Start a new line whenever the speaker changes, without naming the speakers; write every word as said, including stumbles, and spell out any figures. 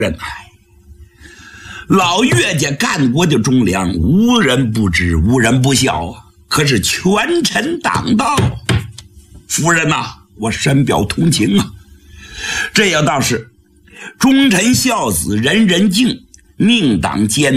人哎，老岳家干国的忠良，无人不知，无人不晓啊。可是权臣当道，夫人呐、啊，我深表同情啊。这要倒是忠臣孝子，人人敬，命当坚